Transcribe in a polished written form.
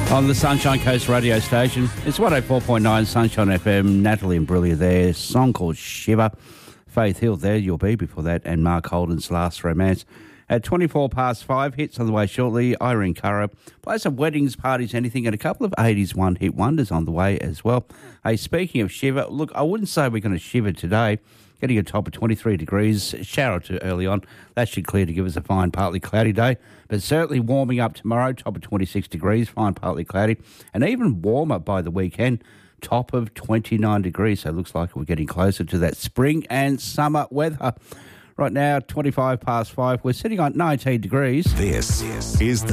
On the Sunshine Coast radio station. It's 104.9 Sunshine FM. Natalie and Brillia there. Song called Shiver. Faith Hill there, You'll Be before that. And Mark Holden's Last Romance. At 5:24, hits on the way shortly. Irene Curra. Play some weddings, parties, anything. And a couple of 80s one-hit wonders on the way as well. Hey, speaking of shiver, look, I wouldn't say we're going to shiver today. Getting a top of 23 degrees, shower too early on. That should clear to give us a fine, partly cloudy day. But certainly warming up tomorrow, top of 26 degrees, fine, partly cloudy. And even warmer by the weekend, top of 29 degrees. So it looks like we're getting closer to that spring and summer weather. Right now, 5:25, we're sitting on 19 degrees. This is